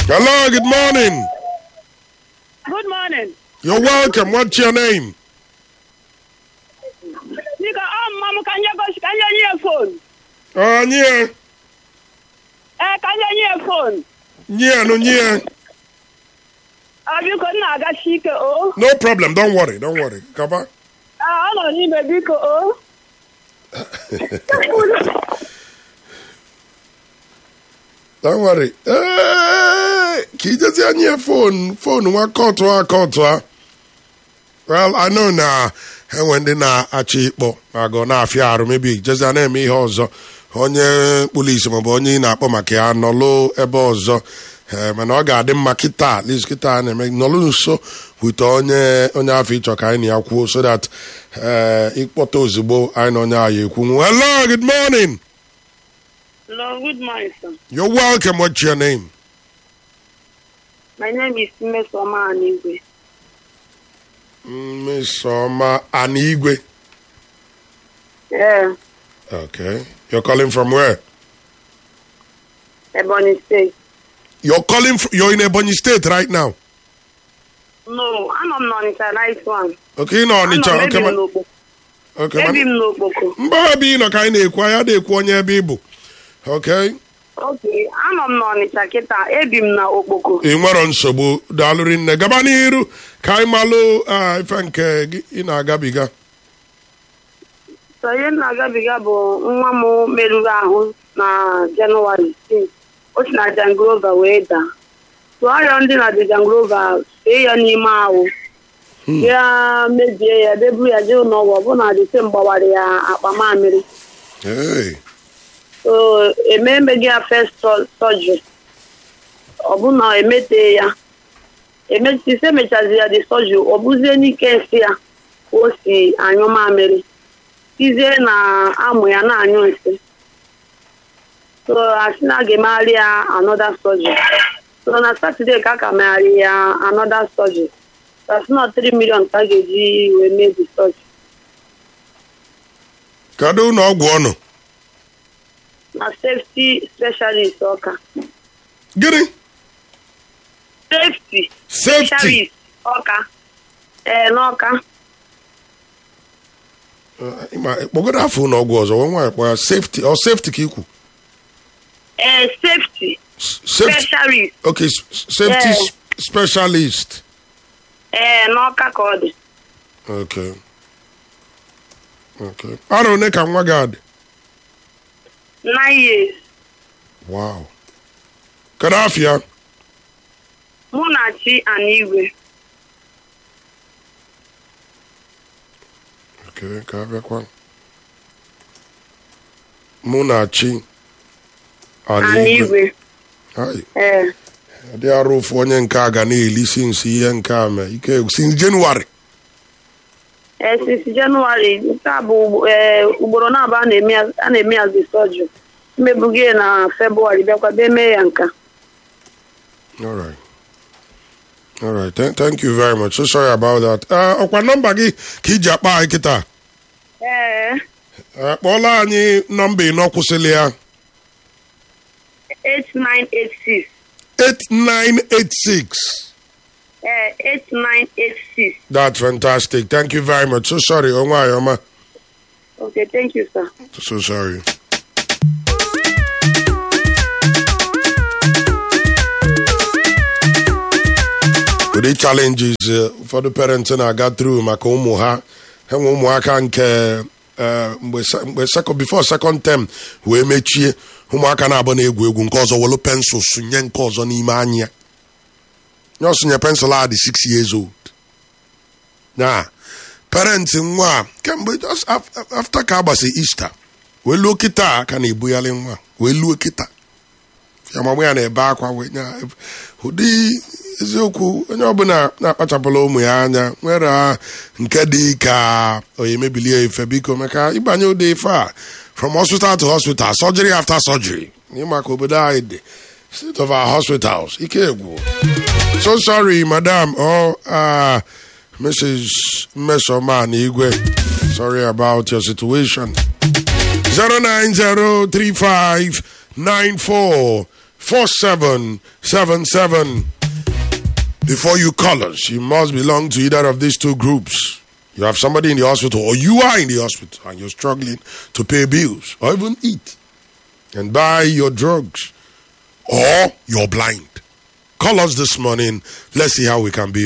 Hello, good morning. Good morning. You're welcome. What's your name? Nika, mama, can you hear phone? Yeah. Can you hear phone? Yeah, no, yeah. You couldn't aga shike oh. No problem. Don't worry. Kaba. I don't need a big oh. Don't worry. Can you just on your phone? What caught? Well, I know now. When they na achikpo, I go na fiaru maybe just an eme ihe ọzọ. Onye police maọbụ onye ị na-akpọ maka ya nọlụ ebe ọzọ. Mana ọ ga-adị mma kịta, at least kịta na-eme nọlụ nso with onye afọ ịchọ ka anyị ya kwuo so that ịkpọta ozugbo anyị na onye anyị ekwu. Hello, good morning. Hello, good morning, sir. You're welcome. What's your name? My name is Mesoma Anigwe. Mesoma Anigwe. Yeah. Okay. You're calling from where? Ebonyi State. You're in Ebonyi State right now? No, I'm not on the right one. Okay, no, Onitsha. Okay, man. Okay, man. Maybe no boko. Mba bi no ka na-ekwu ya na-ekwu onye ebe ibu. Okay. Okay, I'm not on the kita. Ebim na okpoko. Ị nwere nsogbu daalụrị nne gaba n'iru ka anyị malụ ife nke gị ị na-agabiga. So ihe na-agabiga bụ nwa m merụrụ ahụ na Jenụwarị 6. O si na Janglova wee daa. So arịọ ndị na Janglova see ya n'ime ahụ. Ya mebie ya deburu ya jee n'ọgwụ ọbụna dịte mgbawara ya akpa mamịrị. Hey. So emebeghị ya first surgery. Ọbụna emete ya. Ise mechazi ya the surgery. Ọ bụzie n'ike nsị ya ka o si anyụ mamịrị. Tizie na amụ ya na-anyụ nsị. So asị na ga-emegharị ya another surgery. So na Saturday ka aka megharị ya another surgery. That's not 3 million ka ga-eji wee mee the surgery. Kedu na ọgwụ ọnụ? Na safety specialist Ọka. Gịnị? Safety Safety. specialist Ọka. N'Ọka. Kpọgodo afọ na ọgwụ ọzọ nwa kpọ ya safety or safety ka ikwu? Safety Safety. specialist. Okay, safety specialist. N'Ọka ka ọ dị. Okay. Arọ one ka nwa gị adị? 9 years. Wow. Kedu afọ ya? Munachi Anigwe. Okay, ka abịakwa. Munachi Anigwe. Hai. Dị arụ ụfụ onye nke a ga na-eli since ihe nke a mee ike since January. Since January, nke a bụ ugboro na-abụ a na-eme ya the surgery. Mmebugie na February bịakwa bịa mee ya nka. All right. Thank you very much. So sorry about that. Ọkwa nọmba gị ka iji akpa anyị kịta? Kpọọla anyị nọmba ịnọ kwụsịrị ya. 8986. 8986. 8986. That's fantastic. Thank you very much. So sorry, Onwayoma. Okay, thank you, sir. So sorry. With the challenges for the parents and I got through maka ụmụ ha enwe ụmụaka nke before second term wee mechie ụmụaka na-abụ na-egwu egwu nke ọzọ welu pensụl sụnye nke ọzọ n'ime anya ya ọsụnye pensụl a dị 6 years old na parents nwa kemgbe just after ka agbasi Easter wee luo kịta ka na-ebugharị nwa wee luo kịta ya mamụ ya na-ebe akwa wee nya ụdị eziokwu onye ọbụla na-akpachapụla ụmụ ya anya nwere nke dị ka onye mebilie ife biko maka ịbanye ụdị ife a from hospital to hospital surgery after surgery n'ịmaka obodo anyị dị state of our hospitals ike egwu. So sorry madam Mrs. Mesoma Anigwe, sorry about your situation. 0903594 4777. Before you call us, you must belong to either of these two groups. You have somebody in the hospital, or you are in the hospital and you're struggling to pay bills or even eat and buy your drugs, or you're blind. Call us this morning. Let's see how we can be